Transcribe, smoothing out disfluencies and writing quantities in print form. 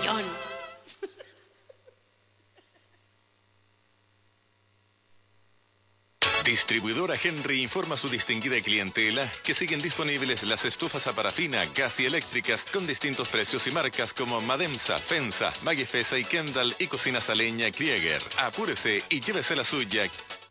millón. Distribuidora Henry informa a su distinguida clientela que siguen disponibles las estufas a parafina, gas y eléctricas con distintos precios y marcas como Mademsa, Fensa, Magifesa y Kendall y cocinas a leña Krieger. Apúrese y llévese la suya.